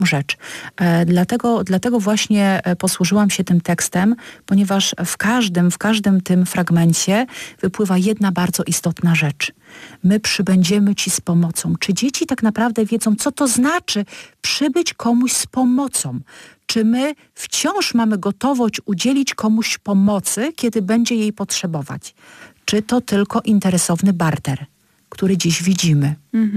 rzecz. Dlatego właśnie posłużyłam się tym tekstem, ponieważ w każdym tym fragmencie wypływa jedna bardzo istotna rzecz. My przybędziemy ci z pomocą. Czy dzieci tak naprawdę wiedzą, co to znaczy przybyć komuś z pomocą? Czy my wciąż mamy gotowość udzielić komuś pomocy, kiedy będzie jej potrzebować? Czy to tylko interesowny barter, który dziś widzimy?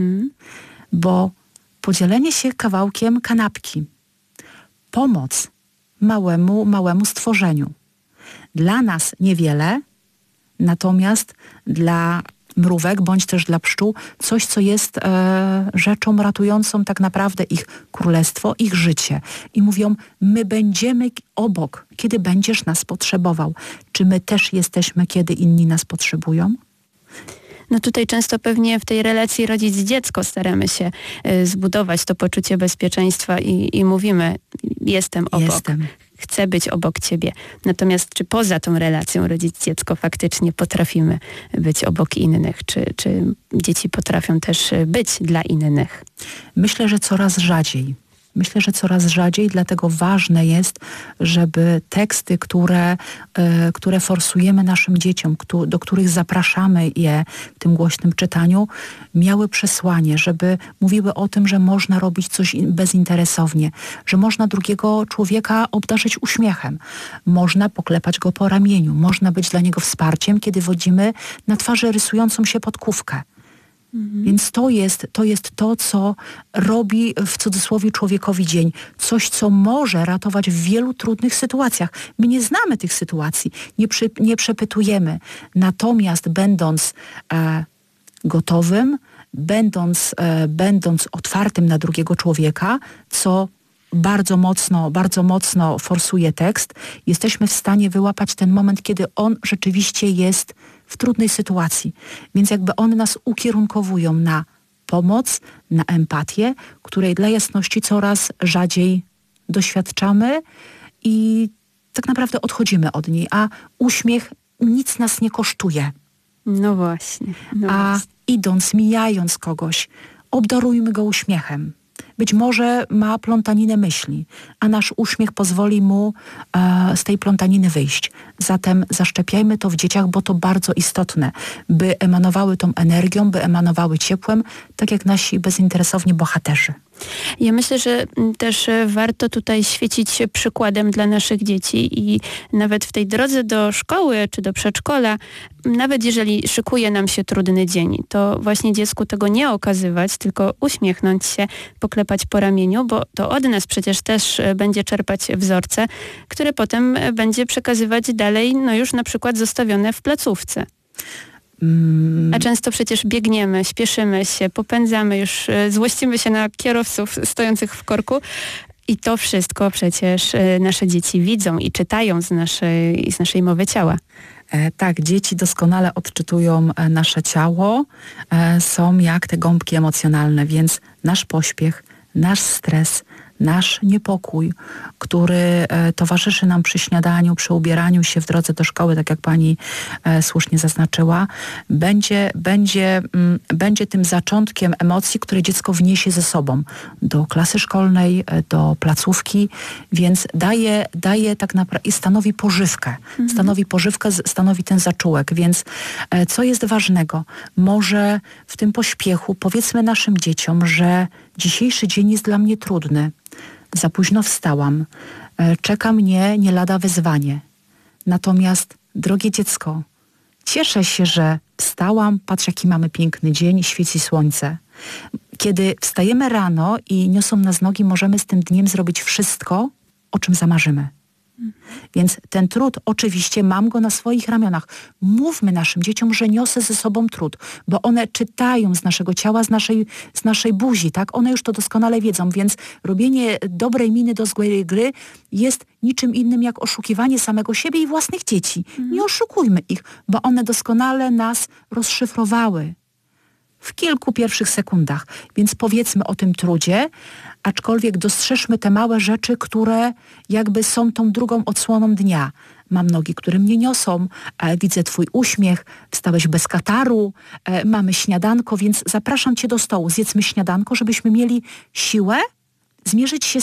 Bo podzielenie się kawałkiem kanapki, pomoc małemu stworzeniu. Dla nas niewiele, natomiast dla mrówek, bądź też dla pszczół, coś, co jest rzeczą ratującą tak naprawdę ich królestwo, ich życie. I mówią, my będziemy obok, kiedy będziesz nas potrzebował. Czy my też jesteśmy, kiedy inni nas potrzebują? No tutaj często pewnie w tej relacji rodzic-dziecko staramy się zbudować to poczucie bezpieczeństwa i mówimy, jestem obok. Chcę być obok ciebie. Natomiast czy poza tą relacją rodzic-dziecko faktycznie potrafimy być obok innych? Czy dzieci potrafią też być dla innych? Myślę, że coraz rzadziej. Dlatego ważne jest, żeby teksty, które forsujemy naszym dzieciom, do których zapraszamy je w tym głośnym czytaniu, miały przesłanie, żeby mówiły o tym, że można robić coś bezinteresownie, że można drugiego człowieka obdarzyć uśmiechem, można poklepać go po ramieniu, można być dla niego wsparciem, kiedy wodzimy na twarzy rysującą się podkówkę. Więc to jest to, co robi w cudzysłowie człowiekowi dzień. Coś, co może ratować w wielu trudnych sytuacjach. My nie znamy tych sytuacji, nie przepytujemy. Natomiast będąc gotowym, będąc otwartym na drugiego człowieka, co bardzo mocno forsuje tekst, jesteśmy w stanie wyłapać ten moment, kiedy on rzeczywiście jest w trudnej sytuacji. Więc jakby one nas ukierunkowują na pomoc, na empatię, której dla jasności coraz rzadziej doświadczamy i tak naprawdę odchodzimy od niej, a uśmiech nic nas nie kosztuje. No właśnie. Idąc, mijając kogoś, obdarujmy go uśmiechem. Być może ma plątaninę myśli, a nasz uśmiech pozwoli mu z tej plątaniny wyjść. Zatem zaszczepiajmy to w dzieciach, bo to bardzo istotne, by emanowały tą energią, by emanowały ciepłem, tak jak nasi bezinteresowni bohaterzy. Ja myślę, że też warto tutaj świecić przykładem dla naszych dzieci i nawet w tej drodze do szkoły czy do przedszkola, nawet jeżeli szykuje nam się trudny dzień, to właśnie dziecku tego nie okazywać, tylko uśmiechnąć się, poklepać po ramieniu, bo to od nas przecież też będzie czerpać wzorce, które potem będzie przekazywać dalej, no już na przykład zostawione w placówce. A często przecież biegniemy, śpieszymy się, popędzamy, już złościmy się na kierowców stojących w korku i to wszystko przecież nasze dzieci widzą i czytają z naszej mowy ciała. Tak, dzieci doskonale odczytują nasze ciało, są jak te gąbki emocjonalne, więc nasz pośpiech, nasz stres, nasz niepokój, który towarzyszy nam przy śniadaniu, przy ubieraniu się w drodze do szkoły, tak jak pani słusznie zaznaczyła, będzie tym zaczątkiem emocji, które dziecko wniesie ze sobą do klasy szkolnej, do placówki, więc daje tak naprawdę i stanowi pożywkę. Stanowi ten zaczółek, więc co jest ważnego? Może w tym pośpiechu powiedzmy naszym dzieciom, że dzisiejszy dzień jest dla mnie trudny. Za późno wstałam. Czeka mnie nie lada wyzwanie. Natomiast, drogie dziecko, cieszę się, że wstałam, patrz jaki mamy piękny dzień, świeci słońce. Kiedy wstajemy rano i niosą nas nogi, możemy z tym dniem zrobić wszystko, o czym zamarzymy. Więc ten trud, oczywiście mam go na swoich ramionach. Mówmy naszym dzieciom, że niosę ze sobą trud, bo one czytają z naszego ciała, z naszej buzi, tak? One już to doskonale wiedzą, więc robienie dobrej miny do złej gry jest niczym innym jak oszukiwanie samego siebie i własnych dzieci. Nie oszukujmy ich, bo one doskonale nas rozszyfrowały w kilku pierwszych sekundach. Więc powiedzmy o tym trudzie, aczkolwiek dostrzeżmy te małe rzeczy, które jakby są tą drugą odsłoną dnia. Mam nogi, które mnie niosą, widzę twój uśmiech, wstałeś bez kataru, mamy śniadanko, więc zapraszam cię do stołu. Zjedzmy śniadanko, żebyśmy mieli siłę zmierzyć się